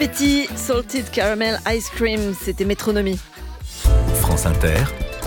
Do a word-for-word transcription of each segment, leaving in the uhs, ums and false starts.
Petit Salted Caramel Ice Cream, c'était Métronomie. France Inter,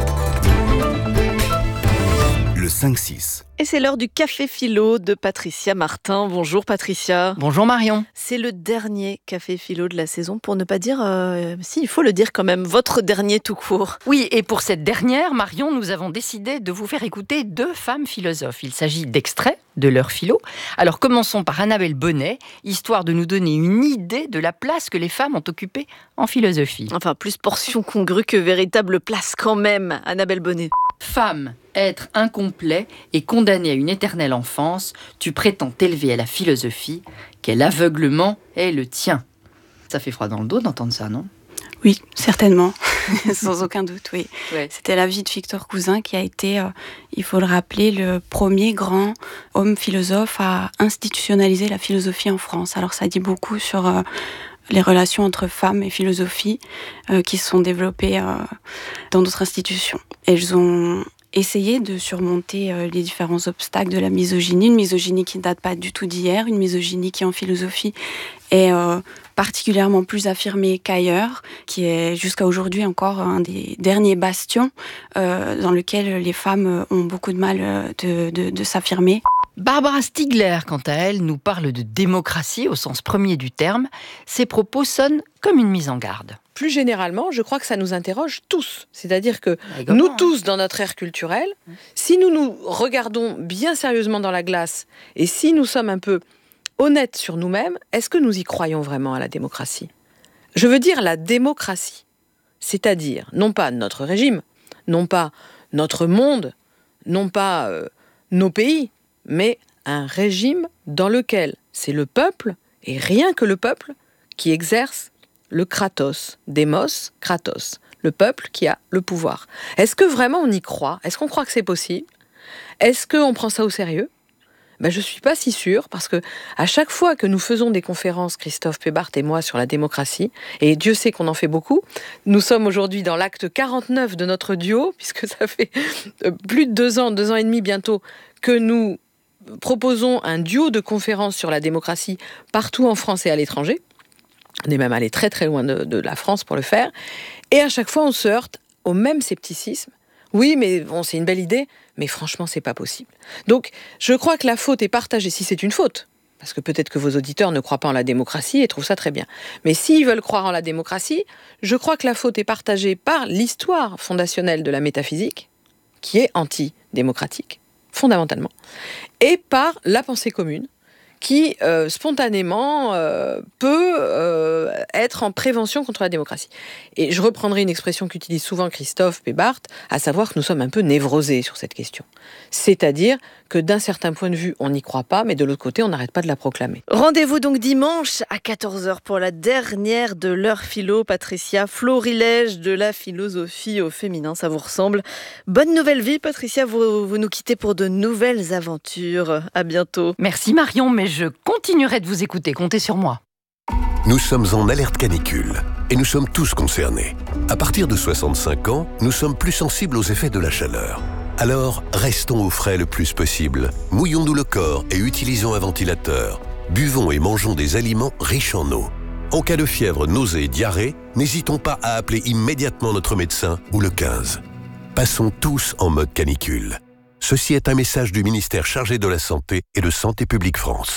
le cinq six. Et c'est l'heure du café philo de Patricia Martin. Bonjour Patricia. Bonjour Marion. C'est le dernier café philo de la saison, pour ne pas dire, euh, si il faut le dire quand même, votre dernier tout court. Oui, et pour cette dernière, Marion, nous avons décidé de vous faire écouter deux femmes philosophes. Il s'agit d'extraits de leur philo. Alors commençons par Annabelle Bonnet, histoire de nous donner une idée de la place que les femmes ont occupée en philosophie. Enfin, plus portion congrue que véritable place quand même, Annabelle Bonnet. Femme, être incomplet et condamné à une éternelle enfance, tu prétends t'élever à la philosophie, quel aveuglement est le tien. Ça fait froid dans le dos d'entendre ça, non ? Oui, certainement, sans aucun doute, oui. Ouais. C'était la vie de Victor Cousin qui a été, euh, il faut le rappeler, le premier grand homme philosophe à institutionnaliser la philosophie en France. Alors ça dit beaucoup sur euh, les relations entre femmes et philosophie euh, qui se sont développées euh, dans d'autres institutions. Elles ont essayé de surmonter euh, les différents obstacles de la misogynie, une misogynie qui ne date pas du tout d'hier, une misogynie qui en philosophie est euh, particulièrement plus affirmée qu'ailleurs, qui est jusqu'à aujourd'hui encore un des derniers bastions euh, dans lequel les femmes ont beaucoup de mal de, de, de s'affirmer. Barbara Stiegler, quant à elle, nous parle de démocratie au sens premier du terme. Ses propos sonnent comme une mise en garde. Plus généralement, je crois que ça nous interroge tous. C'est-à-dire que Également, nous hein. tous, dans notre ère culturelle, si nous nous regardons bien sérieusement dans la glace et si nous sommes un peu honnêtes sur nous-mêmes, est-ce que nous y croyons vraiment à la démocratie ? Je veux dire la démocratie. C'est-à-dire, non pas notre régime, non pas notre monde, non pas euh, nos pays, mais un régime dans lequel c'est le peuple, et rien que le peuple, qui exerce le kratos, démos, kratos, le peuple qui a le pouvoir. Est-ce que vraiment on y croit ? Est-ce qu'on croit que c'est possible ? Est-ce qu'on prend ça au sérieux ? Ben, je ne suis pas si sûre, parce que à chaque fois que nous faisons des conférences, Christophe Pébart et moi, sur la démocratie, et Dieu sait qu'on en fait beaucoup, nous sommes aujourd'hui dans l'acte quarante-neuf de notre duo, puisque ça fait plus de deux ans, deux ans et demi bientôt, que nous proposons un duo de conférences sur la démocratie partout en France et à l'étranger. On est même allé très très loin de, de la France pour le faire. Et à chaque fois, on se heurte au même scepticisme. Oui, mais bon, c'est une belle idée, mais franchement, c'est pas possible. Donc, je crois que la faute est partagée, si c'est une faute, parce que peut-être que vos auditeurs ne croient pas en la démocratie et trouvent ça très bien. Mais s'ils veulent croire en la démocratie, je crois que la faute est partagée par l'histoire fondationnelle de la métaphysique, qui est anti-démocratique, fondamentalement, et par la pensée commune, qui, euh, spontanément, euh, peut euh, être en prévention contre la démocratie. Et je reprendrai une expression qu'utilise souvent Christophe Pébart, à savoir que nous sommes un peu névrosés sur cette question. C'est-à-dire que d'un certain point de vue, on n'y croit pas, mais de l'autre côté, on n'arrête pas de la proclamer. Rendez-vous donc dimanche à quatorze heures pour la dernière de l'heure philo. Patricia, florilège de la philosophie au féminin, ça vous ressemble. Bonne nouvelle vie, Patricia, vous, vous nous quittez pour de nouvelles aventures. À bientôt. Merci Marion, mais je continuerai de vous écouter, comptez sur moi. Nous sommes en alerte canicule et nous sommes tous concernés. À partir de soixante-cinq ans, nous sommes plus sensibles aux effets de la chaleur. Alors, restons au frais le plus possible. Mouillons-nous le corps et utilisons un ventilateur. Buvons et mangeons des aliments riches en eau. En cas de fièvre, nausée et diarrhée, n'hésitons pas à appeler immédiatement notre médecin ou le quinze. Passons tous en mode canicule. Ceci est un message du ministère chargé de la Santé et de Santé publique France.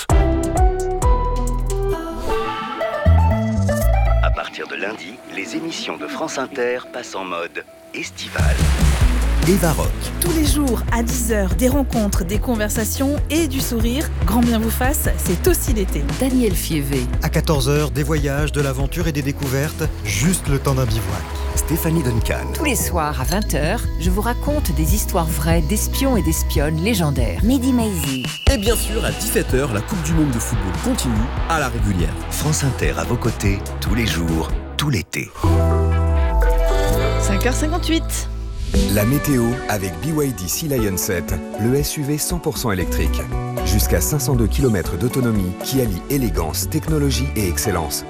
À partir de lundi, les émissions de France Inter passent en mode estival. Eva Rock. Tous les jours à dix heures, des rencontres, des conversations et du sourire. Grand bien vous fasse, c'est aussi l'été. Daniel Fievé. À quatorze heures, des voyages, de l'aventure et des découvertes, juste le temps d'un bivouac. Stéphanie Duncan. Tous les soirs à vingt heures, je vous raconte des histoires vraies d'espions et d'espionnes légendaires. Mehdi Maizi. Et bien sûr, à dix-sept heures, la Coupe du Monde de football continue à la régulière. France Inter à vos côtés, tous les jours, tout l'été. cinq heures cinquante-huit. La météo avec B Y D Sea Lion sept, le S U V cent pour cent électrique. Jusqu'à cinq cent deux kilomètres d'autonomie qui allie élégance, technologie et excellence.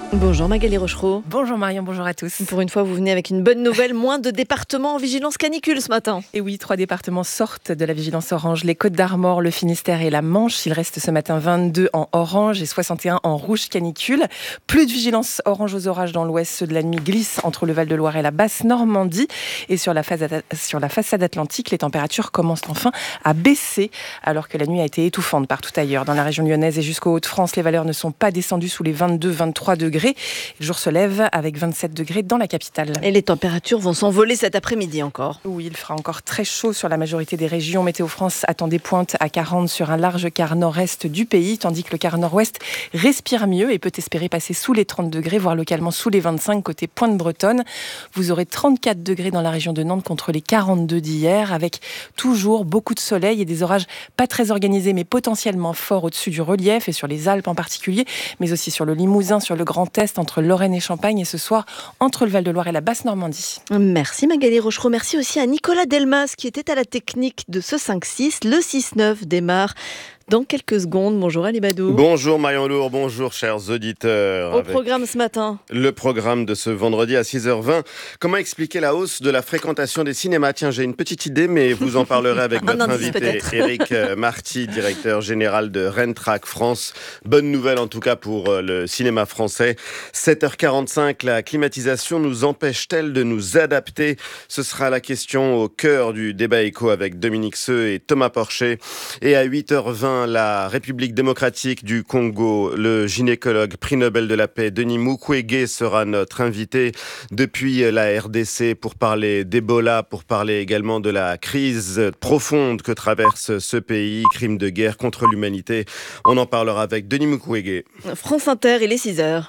Bonjour Magali Rochereau. Bonjour Marion, bonjour à tous. Pour une fois, vous venez avec une bonne nouvelle, moins de départements en vigilance canicule ce matin. Et oui, trois départements sortent de la vigilance orange, les Côtes-d'Armor, le Finistère et la Manche. Il reste ce matin vingt-deux en orange et soixante et un en rouge canicule. Plus de vigilance orange aux orages dans l'ouest, ceux de la nuit glissent entre le Val-de-Loire et la Basse-Normandie. Et sur la, façade, sur la façade atlantique, les températures commencent enfin à baisser, alors que la nuit a été étouffante partout ailleurs. Dans la région lyonnaise et jusqu'aux Hauts-de-France, les valeurs ne sont pas descendues sous les vingt-deux à vingt-trois degrés. Le jour se lève avec vingt-sept degrés dans la capitale. Et les températures vont s'envoler cet après-midi encore. Oui, il fera encore très chaud sur la majorité des régions. Météo France attend des pointes à quarante sur un large quart nord-est du pays, tandis que le quart nord-ouest respire mieux et peut espérer passer sous les trente degrés, voire localement sous les vingt-cinq côté Pointe-Bretonne. Vous aurez trente-quatre degrés dans la région de Nantes contre les quarante-deux d'hier, avec toujours beaucoup de soleil et des orages pas très organisés, mais potentiellement forts au-dessus du relief et sur les Alpes en particulier, mais aussi sur le Limousin, sur le Grand Est, entre Lorraine et Champagne, et ce soir entre le Val-de-Loire et la Basse-Normandie. Merci Magali Rochereau, merci aussi à Nicolas Delmas qui était à la technique de ce cinq six. Le six neuf démarre dans quelques secondes. Bonjour Ali Badou. Bonjour Marion Lourd, bonjour chers auditeurs. Au programme ce matin. Le programme de ce vendredi à six heures vingt. Comment expliquer la hausse de la fréquentation des cinémas ? Tiens, j'ai une petite idée, mais vous en parlerez avec votre invité, Éric Marty, directeur général de Rentrac France. Bonne nouvelle en tout cas pour le cinéma français. sept heures quarante-cinq, la climatisation nous empêche-t-elle de nous adapter ? Ce sera la question au cœur du débat éco avec Dominique Seux et Thomas Porcher. Et à huit heures vingt, la République démocratique du Congo, le gynécologue prix Nobel de la paix Denis Mukwege sera notre invité depuis la R D C pour parler d'Ebola, pour parler également de la crise profonde que traverse ce pays, crime de guerre contre l'humanité. On en parlera avec Denis Mukwege. France Inter, il est six heures.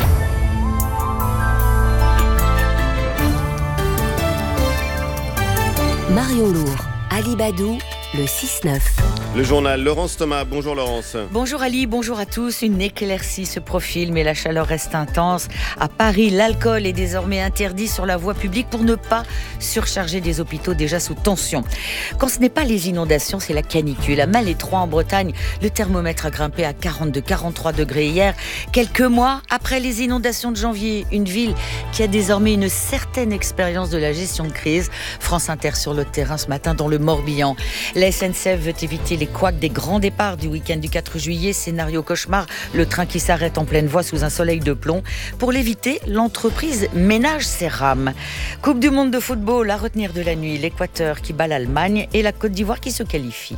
Marion Lourd, Ali Badou, le six neuf. Le journal Laurence Thomas. Bonjour Laurence. Bonjour Ali, bonjour à tous. Une éclaircie se profile, mais la chaleur reste intense. À Paris, l'alcool est désormais interdit sur la voie publique pour ne pas surcharger des hôpitaux déjà sous tension. Quand ce n'est pas les inondations, c'est la canicule. À Malétroit, en Bretagne, le thermomètre a grimpé à quarante-deux à quarante-trois degrés hier. Quelques mois après les inondations de janvier, une ville qui a désormais une certaine expérience de la gestion de crise. France Inter sur le terrain ce matin dans le Morbihan. La S N C F veut éviter les couacs des grands départs du week-end du quatre juillet. Scénario cauchemar, le train qui s'arrête en pleine voie sous un soleil de plomb. Pour l'éviter, l'entreprise ménage ses rames. Coupe du monde de football à retenir de la nuit. L'Équateur qui bat l'Allemagne et la Côte d'Ivoire qui se qualifie.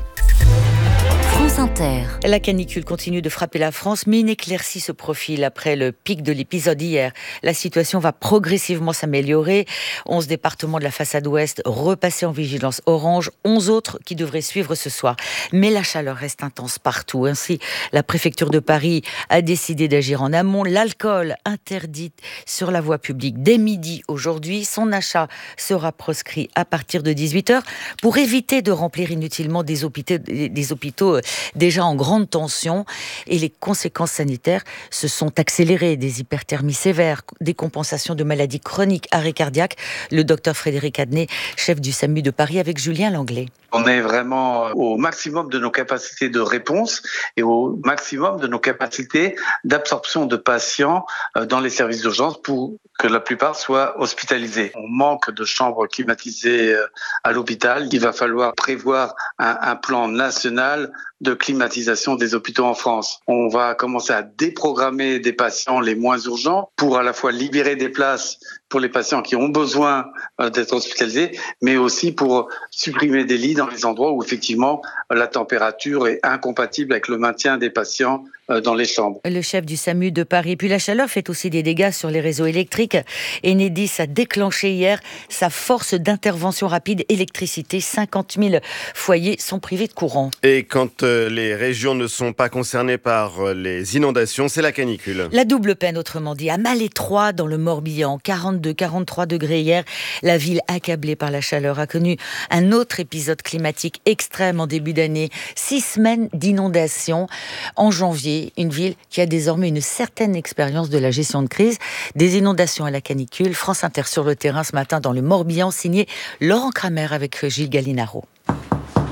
France Inter. La canicule continue de frapper la France, mais une éclaircie se profile après le pic de l'épisode hier. La situation va progressivement s'améliorer. onze départements de la façade ouest repassés en vigilance orange, onze autres qui devraient suivre ce soir. Mais la chaleur reste intense partout. Ainsi, la préfecture de Paris a décidé d'agir en amont. L'alcool interdit sur la voie publique dès midi aujourd'hui. Son achat sera proscrit à partir de dix-huit heures pour éviter de remplir inutilement des hôpitaux, des hôpitaux déjà en grande tension, et les conséquences sanitaires se sont accélérées. Des hyperthermies sévères, des compensations de maladies chroniques, arrêt cardiaque. Le docteur Frédéric Adnet, chef du SAMU de Paris, avec Julien Langlais. On est vraiment au maximum de nos capacités de réponse et au maximum de nos capacités d'absorption de patients dans les services d'urgence pour que la plupart soient hospitalisés. On manque de chambres climatisées à l'hôpital. Il va falloir prévoir un, un plan national de climatisation des hôpitaux en France. On va commencer à déprogrammer des patients les moins urgents pour à la fois libérer des places pour les patients qui ont besoin d'être hospitalisés, mais aussi pour supprimer des lits dans les endroits où effectivement la température est incompatible avec le maintien des patients dans les chambres. Le chef du SAMU de Paris. Puis la chaleur fait aussi des dégâts sur les réseaux électriques. Enedis a déclenché hier sa force d'intervention rapide électricité. cinquante mille foyers sont privés de courant. Et quand euh, les régions ne sont pas concernées par euh, les inondations, c'est la canicule. La double peine, autrement dit. À Malétroit, dans le Morbihan, quarante-deux à quarante-trois degrés hier. La ville, accablée par la chaleur, a connu un autre épisode climatique extrême en début d'année. Six semaines d'inondations en janvier. Une ville qui a désormais une certaine expérience de la gestion de crise. Des inondations à la canicule. France Inter sur le terrain ce matin dans le Morbihan, signé Laurent Kramer avec Gilles Gallinaro.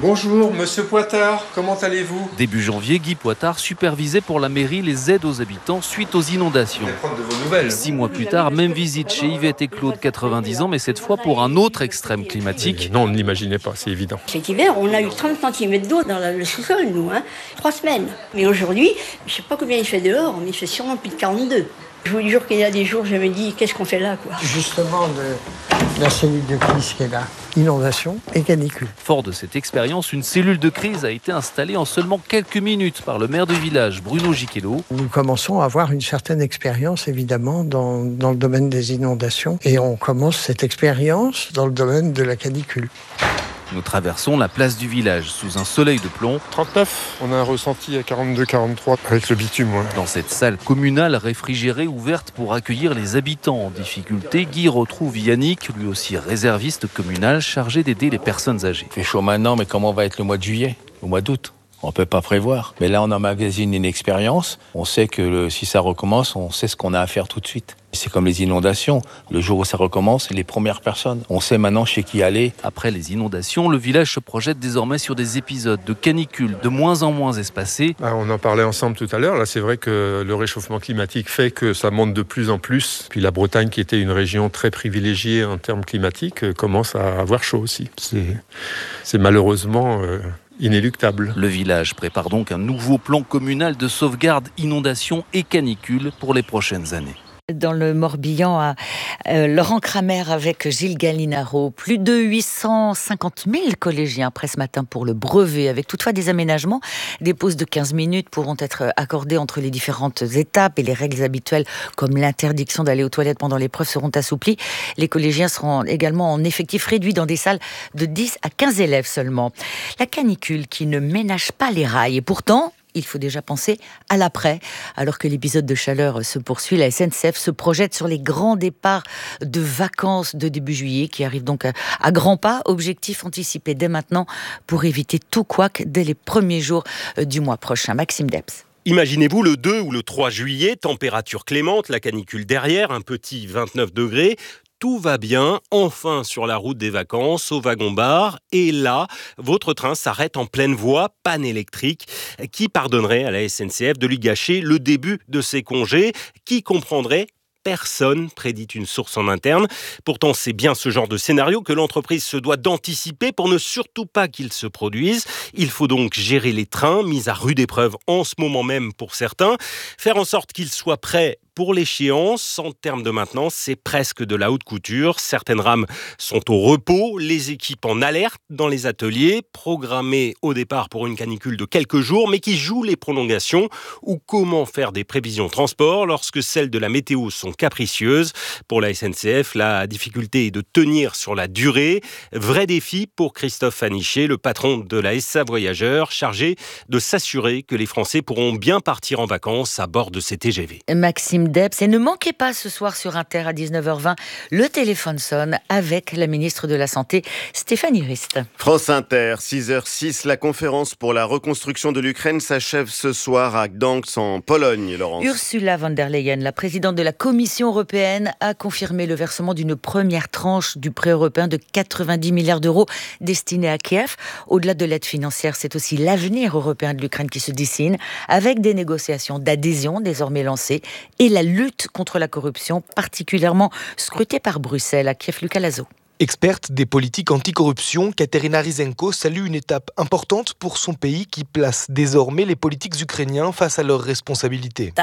Bonjour, monsieur Poitard, comment allez-vous ? Début janvier, Guy Poitard supervisait pour la mairie les aides aux habitants suite aux inondations. Je vais prendre de vos nouvelles. Six mois plus tard, même visite chez Yvette et Claude, quatre-vingt-dix ans, mais cette fois pour un autre extrême climatique. Mais non, on ne l'imaginait pas, c'est évident. Cet hiver, on a eu trente centimètres d'eau dans le sous-sol, nous, hein. Trois semaines. Mais aujourd'hui, je ne sais pas combien il fait dehors, mais il fait sûrement plus de quarante-deux. Je vous jure qu'il y a des jours, je me dis, qu'est-ce qu'on fait là, quoi ? Justement, de la cellule de crise qui est là. Inondation et canicule. Fort de cette expérience, une cellule de crise a été installée en seulement quelques minutes par le maire du village, Bruno Giquelot. Nous commençons à avoir une certaine expérience, évidemment, dans, dans le domaine des inondations. Et on commence cette expérience dans le domaine de la canicule. Nous traversons la place du village sous un soleil de plomb. trente-neuf, on a un ressenti à quarante-deux quarante-trois avec le bitume. Ouais. Dans cette salle communale réfrigérée ouverte pour accueillir les habitants en difficulté, Guy retrouve Yannick, lui aussi réserviste communal, chargé d'aider les personnes âgées. Il fait chaud maintenant, mais comment va être le mois de juillet, au mois d'août ? On ne peut pas prévoir. Mais là, on emmagasine une expérience. On sait que le, si ça recommence, on sait ce qu'on a à faire tout de suite. C'est comme les inondations. Le jour où ça recommence, c'est les premières personnes. On sait maintenant chez qui aller. Après les inondations, le village se projette désormais sur des épisodes de canicule de moins en moins espacés. Ah, on en parlait ensemble tout à l'heure. Là, c'est vrai que le réchauffement climatique fait que ça monte de plus en plus. Puis la Bretagne, qui était une région très privilégiée en termes climatiques, commence à avoir chaud aussi. C'est, c'est malheureusement... Euh inéluctable. Le village prépare donc un nouveau plan communal de sauvegarde, inondation et canicule pour les prochaines années. Dans le Morbihan, à euh, Laurent Kramer avec Gilles Gallinaro. Plus de huit cent cinquante mille collégiens prêts ce matin pour le brevet, avec toutefois des aménagements. Des pauses de quinze minutes pourront être accordées entre les différentes étapes et les règles habituelles, comme l'interdiction d'aller aux toilettes pendant l'épreuve, seront assouplies. Les collégiens seront également en effectif réduit dans des salles de dix à quinze élèves seulement. La canicule qui ne ménage pas les rails, et pourtant... il faut déjà penser à l'après. Alors que l'épisode de chaleur se poursuit, la S N C F se projette sur les grands départs de vacances de début juillet qui arrivent donc à, à grands pas. Objectif anticipé dès maintenant pour éviter tout couac dès les premiers jours du mois prochain. Maxime Debs. Imaginez-vous le deux ou le trois juillet, température clémente, la canicule derrière, un petit vingt-neuf degrés. Tout va bien, enfin sur la route des vacances, au wagon-bar. Et là, votre train s'arrête en pleine voie, panne électrique. Qui pardonnerait à la S N C F de lui gâcher le début de ses congés ? Qui comprendrait ? Personne, prédit une source en interne. Pourtant, c'est bien ce genre de scénario que l'entreprise se doit d'anticiper pour ne surtout pas qu'il se produise. Il faut donc gérer les trains, mis à rude épreuve en ce moment même pour certains, faire en sorte qu'ils soient prêts pour l'échéance. En termes de maintenance, c'est presque de la haute couture. Certaines rames sont au repos, les équipes en alerte dans les ateliers, programmées au départ pour une canicule de quelques jours, mais qui jouent les prolongations. Ou comment faire des prévisions transport lorsque celles de la météo sont capricieuses. Pour la S N C F, la difficulté est de tenir sur la durée. Vrai défi pour Christophe Faniché, le patron de la S A Voyageurs, chargé de s'assurer que les Français pourront bien partir en vacances à bord de ces T G V. Maxime Debs, et ne manquez pas ce soir sur Inter à dix-neuf heures vingt, le téléphone sonne avec la ministre de la Santé, Stéphanie Rist. France Inter, six heures six, la conférence pour la reconstruction de l'Ukraine s'achève ce soir à Gdansk en Pologne, Laurence. Ursula von der Leyen, la présidente de la Commission européenne, a confirmé le versement d'une première tranche du prêt européen de quatre-vingt-dix milliards d'euros destiné à Kiev. Au-delà de l'aide financière, c'est aussi l'avenir européen de l'Ukraine qui se dessine, avec des négociations d'adhésion désormais lancées et la lutte contre la corruption, particulièrement scrutée par Bruxelles. À Kiev, Lucas Lazo. Experte des politiques anticorruption, Katerina Rysenko salue une étape importante pour son pays qui place désormais les politiques ukrainiens face à leurs responsabilités.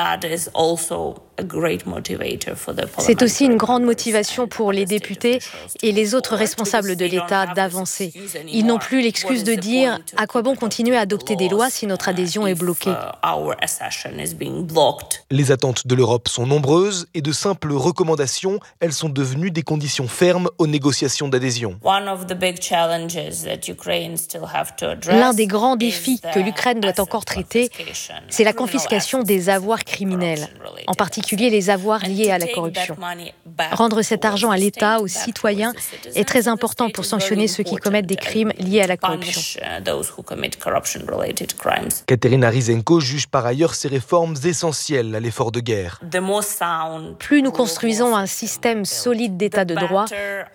C'est aussi une grande motivation pour les députés et les autres responsables de l'État d'avancer. Ils n'ont plus l'excuse de dire « à quoi bon continuer à adopter des lois si notre adhésion est bloquée ?» Les attentes de l'Europe sont nombreuses et de simples recommandations, elles sont devenues des conditions fermes aux négociations d'adhésion. L'un des grands défis que l'Ukraine doit encore traiter, c'est la confiscation des avoirs criminels, en particulier les avoirs liés à la corruption. Rendre cet argent à l'État, aux citoyens, est très important pour sanctionner ceux qui commettent des crimes liés à la corruption. Katerina Rysenko juge par ailleurs ces réformes essentielles à l'effort de guerre. Plus nous construisons un système solide d'état de droit, meilleures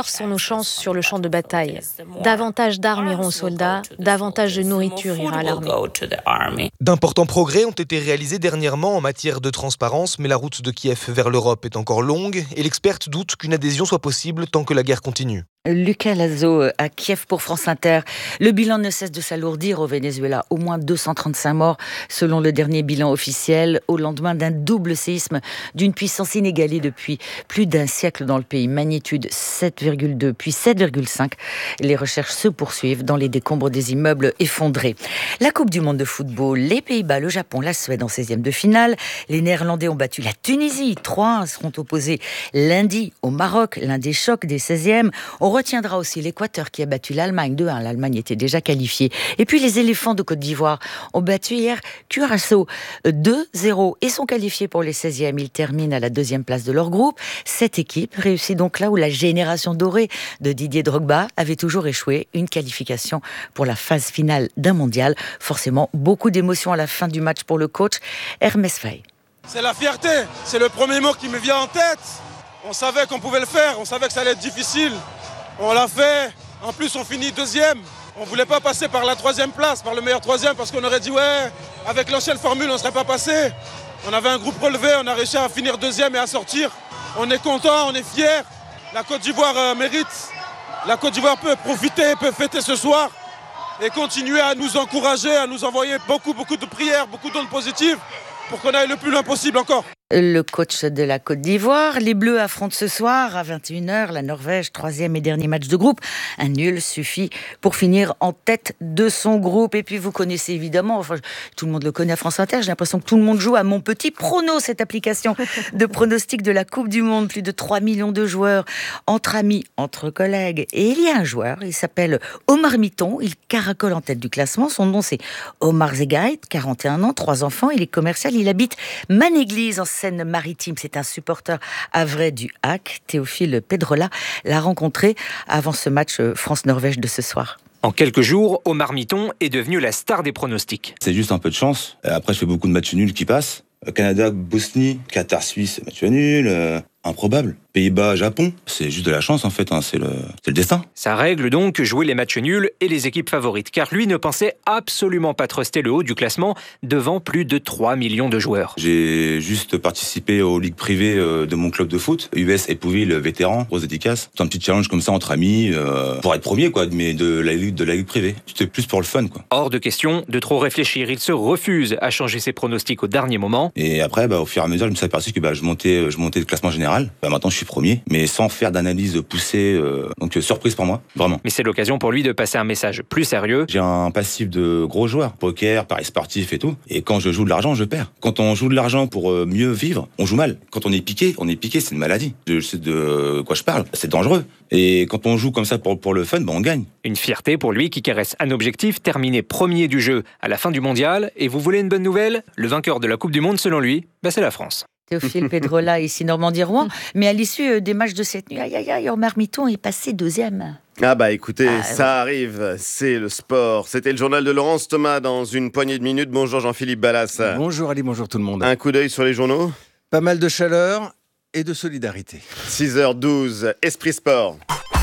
renforçons nos chances sur le champ de bataille. Davantage d'armes iront aux soldats, davantage de nourriture ira à l'armée. D'importants progrès ont été réalisés dernièrement en matière de transparence, mais la route de Kiev vers l'Europe est encore longue et l'experte doute qu'une adhésion soit possible tant que la guerre continue. Lucas Lazo à Kiev pour France Inter. Le bilan ne cesse de s'alourdir au Venezuela. Au moins deux cent trente-cinq morts selon le dernier bilan officiel au lendemain d'un double séisme d'une puissance inégalée depuis plus d'un siècle dans le pays. Magnitude sept virgule deux puis sept virgule cinq. Les recherches se poursuivent dans les décombres des immeubles effondrés. La Coupe du monde de football, les Pays-Bas, le Japon, la Suède en seizième de finale. Les Néerlandais ont battu la Tunisie. trois à un seront opposés lundi au Maroc, l'un des chocs des seizièmes. On retiendra aussi l'Équateur qui a battu l'Allemagne deux à un. L'Allemagne était déjà qualifiée. Et puis les éléphants de Côte d'Ivoire ont battu hier Curaçao deux zéro et sont qualifiés pour les seizièmes. Ils terminent à la deuxième place de leur groupe. Cette équipe réussit donc là où la génération dorée de Didier Drogba avait toujours échoué. Une qualification pour la phase finale d'un mondial. Forcément, beaucoup d'émotions à la fin du match pour le coach Hermès Faye. C'est la fierté. C'est le premier mot qui me vient en tête. On savait qu'on pouvait le faire. On savait que ça allait être difficile. On l'a fait, en plus on finit deuxième. On ne voulait pas passer par la troisième place, par le meilleur troisième, parce qu'on aurait dit ouais, avec l'ancienne formule on ne serait pas passé. On avait un groupe relevé, on a réussi à finir deuxième et à sortir. On est content, on est fiers. La Côte d'Ivoire euh, mérite. La Côte d'Ivoire peut profiter, peut fêter ce soir et continuer à nous encourager, à nous envoyer beaucoup, beaucoup de prières, beaucoup d'ondes positives pour qu'on aille le plus loin possible encore. Le coach de la Côte d'Ivoire, les Bleus affrontent ce soir à vingt et une heures la Norvège, troisième et dernier match de groupe. Un nul suffit pour finir en tête de son groupe. Et puis vous connaissez évidemment, enfin, tout le monde le connaît à France Inter, j'ai l'impression que tout le monde joue à Mon Petit Prono, cette application de pronostic de la Coupe du Monde. Plus de trois millions de joueurs entre amis, entre collègues. Et il y a un joueur, il s'appelle Omar Miton, il caracole en tête du classement. Son nom c'est Omar Zegaït, quarante et un ans, trois enfants, il est commercial, il habite Manéglise en Seine-Maritime. C'est un supporter havrais du H A C. Théophile Pedrola l'a rencontré avant ce match France-Norvège de ce soir. En quelques jours, Omar Miton est devenu la star des pronostics. C'est juste un peu de chance. Après, je fais beaucoup de matchs nuls qui passent. Canada, Bosnie, Qatar, Suisse, match nul. Euh, improbable. Pays-Bas, Japon, c'est juste de la chance en fait, hein. c'est, le, c'est le destin. Ça règle donc jouer les matchs nuls et les équipes favorites, car lui ne pensait absolument pas truster le haut du classement devant plus de trois millions de joueurs. J'ai juste participé aux ligues privées de mon club de foot, U S Épouville vétéran, grosse dédicace. C'est un petit challenge comme ça entre amis, euh, pour être premier quoi, mais de la ligue, de la ligue privée. C'était plus pour le fun quoi. Hors de question de trop réfléchir, il se refuse à changer ses pronostics au dernier moment. Et après, bah, au fur et à mesure, je me suis aperçu que bah, je montais, je montais le classement général. Bah, maintenant, je suis premier, mais sans faire d'analyse poussée. Euh, donc, euh, surprise pour moi, vraiment. Mais c'est l'occasion pour lui de passer un message plus sérieux. J'ai un passif de gros joueurs, poker, paris sportif et tout. Et quand je joue de l'argent, je perds. Quand on joue de l'argent pour euh, mieux vivre, on joue mal. Quand on est piqué, on est piqué, c'est une maladie. Je sais de quoi je parle. C'est dangereux. Et quand on joue comme ça pour, pour le fun, bah, on gagne. Une fierté pour lui qui caresse un objectif, terminer premier du jeu à la fin du mondial. Et vous voulez une bonne nouvelle ? Le vainqueur de la Coupe du Monde, selon lui, bah, c'est la France. Théophile Pedrola, ici Normandie-Rouen. Mais à l'issue des matchs de cette nuit, aïe aïe aïe, Omar Miton est passé deuxième. Ah bah écoutez, ah, ça ouais. arrive, c'est le sport. C'était le journal de Laurence Thomas dans une poignée de minutes. Bonjour Jean-Philippe Ballas. Bonjour Ali, bonjour tout le monde. Un coup d'œil sur les journaux ? Pas mal de chaleur et de solidarité. six heures douze, Esprit Sport.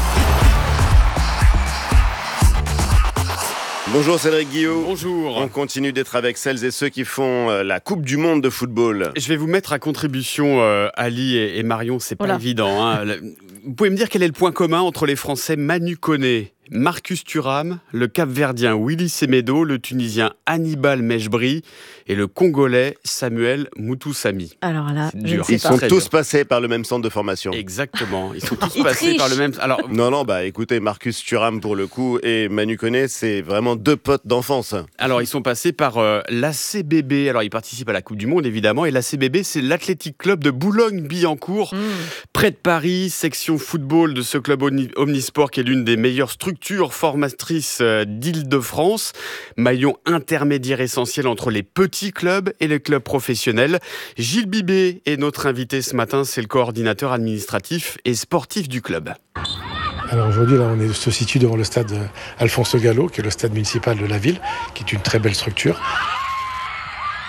Bonjour Cédric Guillot. Bonjour. On continue d'être avec celles et ceux qui font euh, la Coupe du Monde de football. Je vais vous mettre à contribution euh, Ali et, et Marion, c'est pas voilà. évident. Hein. Vous pouvez me dire quel est le point commun entre les Français Manu Koné, Marcus Thuram, le Cap-Verdien Willy Semedo, le Tunisien Hannibal Mejbri et le Congolais Samuel Mutusami. Alors là, je ne sais ils pas. sont Très tous dur. passés par le même centre de formation. Exactement, ils sont tous Ils passés trichent. par le même... Alors, non, non, bah écoutez, Marcus Thuram pour le coup et Manu Koné, c'est vraiment deux potes d'enfance. Alors, ils sont passés par euh, l'A C B B. Alors, ils participent à la Coupe du Monde, évidemment. Et l'A C B B, c'est l'Athletic Club de Boulogne-Billancourt, mmh. près de Paris, section football de ce club omnisport qui est l'une des meilleures structures formatrices d'Île-de-France. Maillon intermédiaire essentiel entre les petits clubs et les clubs professionnels. Gilles Bibé est notre invité ce matin. C'est le coordinateur administratif et sportif du club. Alors aujourd'hui, là, on est, se situe devant le stade Alphonse Gallo, qui est le stade municipal de la ville, qui est une très belle structure.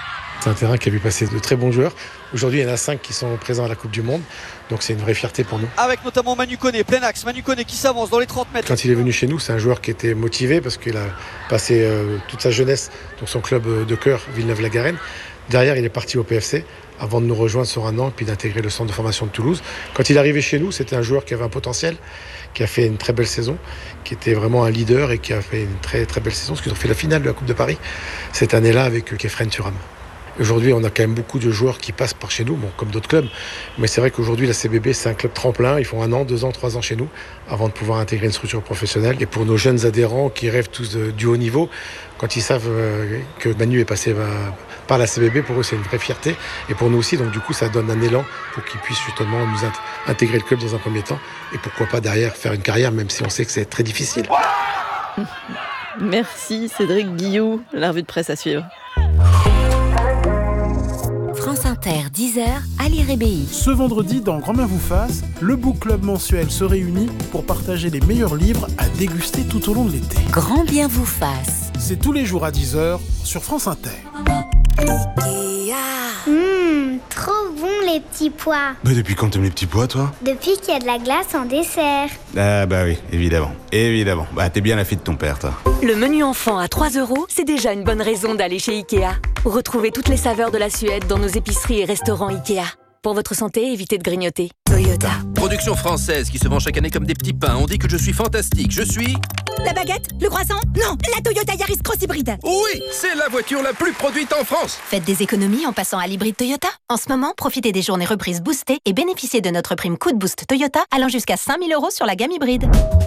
C'est un terrain qui a vu passer de très bons joueurs. Aujourd'hui, il y en a cinq qui sont présents à la Coupe du Monde. Donc c'est une vraie fierté pour nous. Avec notamment Manu Koné, plein axe. Manu Koné qui s'avance dans les trente mètres. Quand il est venu chez nous, c'est un joueur qui était motivé parce qu'il a passé euh, toute sa jeunesse dans son club de cœur, Villeneuve-la-Garenne. Derrière, il est parti au P F C avant de nous rejoindre sur un an et puis d'intégrer le centre de formation de Toulouse. Quand il est arrivé chez nous, c'était un joueur qui avait un potentiel, qui a fait une très belle saison, qui était vraiment un leader et qui a fait une très très belle saison, parce qu'ils ont fait la finale de la Coupe de Paris cette année-là avec Kefren Turam. Aujourd'hui, on a quand même beaucoup de joueurs qui passent par chez nous, bon, comme d'autres clubs. Mais c'est vrai qu'aujourd'hui, la C B B, c'est un club tremplin. Ils font un an, deux ans, trois ans chez nous avant de pouvoir intégrer une structure professionnelle. Et pour nos jeunes adhérents qui rêvent tous de, du haut niveau, quand ils savent euh, que Manu est passé euh, par la C B B, pour eux, c'est une vraie fierté. Et pour nous aussi, donc du coup, ça donne un élan pour qu'ils puissent justement nous int- intégrer le club dans un premier temps. Et pourquoi pas derrière faire une carrière, même si on sait que c'est très difficile. Merci Cédric Guillou. La revue de presse à suivre. France Inter, dix heures, Ali Rébéi. Ce vendredi, dans Grand Bien vous fasse, le Book Club mensuel se réunit pour partager les meilleurs livres à déguster tout au long de l'été. Grand Bien vous fasse. C'est tous les jours à dix heures sur France Inter. Mmh, trop bon les petits pois. Mais depuis quand t'aimes les petits pois, toi? Depuis qu'il y a de la glace en dessert. Ah bah oui, évidemment. Évidemment. Bah t'es bien la fille de ton père, toi. Le menu enfant à trois euros, c'est déjà une bonne raison d'aller chez Ikea. Retrouvez toutes les saveurs de la Suède dans nos épiceries et restaurants Ikea. Pour votre santé, évitez de grignoter. Toyota. Production française qui se vend chaque année comme des petits pains. On dit que je suis fantastique. Je suis... La baguette? Le croissant? Non, la Toyota Yaris Cross Hybride. Oui, c'est la voiture la plus produite en France. Faites des économies en passant à l'hybride Toyota. En ce moment, profitez des journées reprises boostées et bénéficiez de notre prime Coup de Boost Toyota allant jusqu'à cinq mille euros sur la gamme hybride.